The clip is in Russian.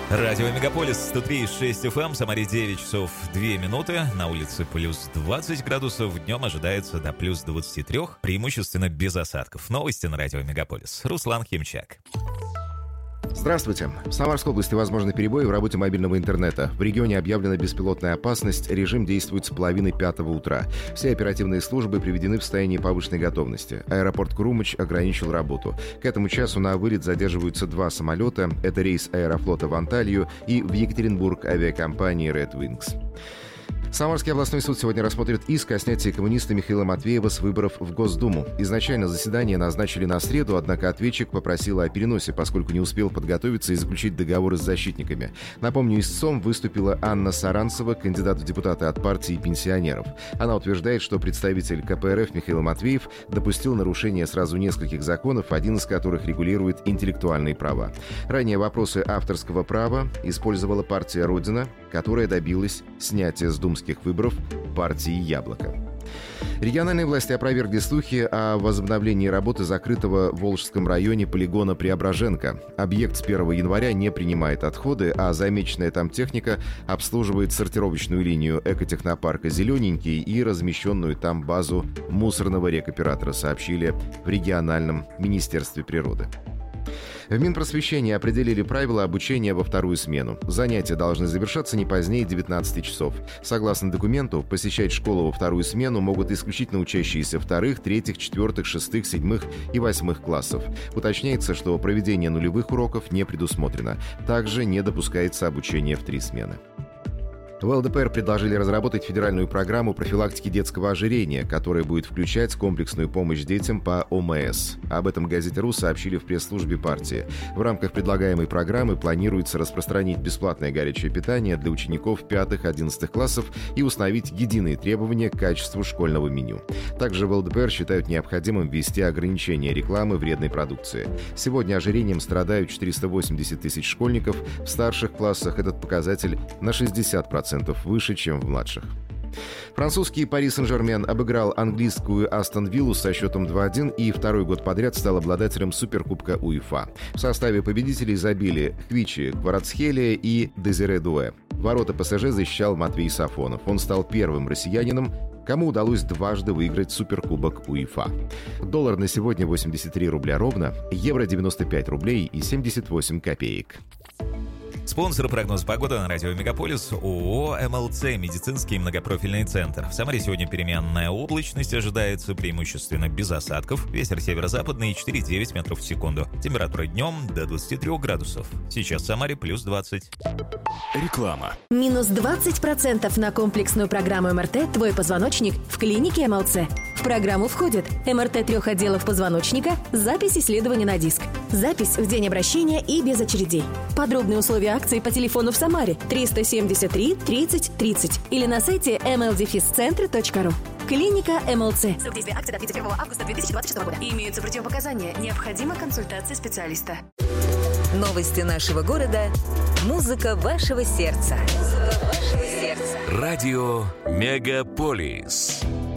Радио Мегаполис 103,6 FM, Самаре 9 часов 2 минуты, на улице плюс 20 градусов, днем ожидается до плюс 23, преимущественно без осадков. Новости на Радио Мегаполис. Руслан Химчак. Здравствуйте. В Самарской области возможны перебои в работе мобильного интернета. В регионе объявлена беспилотная опасность, режим действует с половины 5 утра. Все оперативные службы приведены в состояние повышенной готовности. Аэропорт Крумыч ограничил работу. К этому часу на вылет задерживаются 2 самолета. Это рейс Аэрофлота в Анталию и в Екатеринбург авиакомпании Red Wings. Самарский областной суд сегодня рассмотрит иск о снятии коммуниста Михаила Матвеева с выборов в Госдуму. Изначально заседание назначили на среду, однако ответчик попросил о переносе, поскольку не успел подготовиться и заключить договоры с защитниками. Напомню, истцом выступила Анна Саранцева, кандидат в депутаты от партии пенсионеров. Она утверждает, что представитель КПРФ Михаил Матвеев допустил нарушение сразу нескольких законов, один из которых регулирует интеллектуальные права. Ранее вопросы авторского права использовала партия «Родина», которая добилась снятия с думских выборов партии «Яблоко». Региональные власти опровергли слухи о возобновлении работы закрытого в Волжском районе полигона Преображенка. Объект с 1 января не принимает отходы, а замеченная там техника обслуживает сортировочную линию экотехнопарка «Зелененький» и размещенную там базу мусорного рекоператора, сообщили в региональном министерстве природы. В Минпросвещении определили правила обучения во вторую смену. Занятия должны завершаться не позднее 19 часов. Согласно документу, посещать школу во вторую смену могут исключительно учащиеся вторых, третьих, четвертых, шестых, седьмых и восьмых классов. Уточняется, что проведение нулевых уроков не предусмотрено. Также не допускается обучение в 3 смены. В ЛДПР предложили разработать федеральную программу профилактики детского ожирения, которая будет включать комплексную помощь детям по ОМС. Об этом газете «Ру» сообщили в пресс-службе партии. В рамках предлагаемой программы планируется распространить бесплатное горячее питание для учеников 5-11 классов и установить единые требования к качеству школьного меню. Также в ЛДПР считают необходимым ввести ограничение рекламы вредной продукции. Сегодня ожирением страдают 480 тысяч школьников. В старших классах этот показатель на 60% выше, чем в младших. Французский Пари Сен-Жермен обыграл английскую Астон Виллу со счетом 2-1 и второй год подряд стал обладателем Суперкубка УЕФА. В составе победителей забили Хвичи Кварацхелия и Дезире Дуэ. Ворота ПСЖ защищал Матвей Сафонов. Он стал первым россиянином, кому удалось дважды выиграть Суперкубок УЕФА. Доллар на сегодня 83 рубля ровно, евро 95 рублей и 78 копеек. Спонсор прогноза погоды на радио Мегаполис ООО МЛЦ «Медицинский многопрофильный центр». В Самаре сегодня переменная облачность ожидается, преимущественно без осадков. Ветер северо-западный 4,9 метров в секунду. Температура днем до 23 градусов. Сейчас в Самаре плюс 20. Реклама. Минус 20% на комплексную программу МРТ «Твой позвоночник» в клинике МЛЦ. В программу входит МРТ 3 отделов позвоночника, запись исследования на диск, запись в день обращения и без очередей. Подробные условия акции по телефону в Самаре 373 30 30 или на сайте mldefiscentre.ru. Клиника МЛЦ. Срок действия акции до 31 августа 2026 года. Имеются противопоказания. Необходима консультация специалиста. Новости нашего города. Музыка вашего сердца. Радио Мегаполис.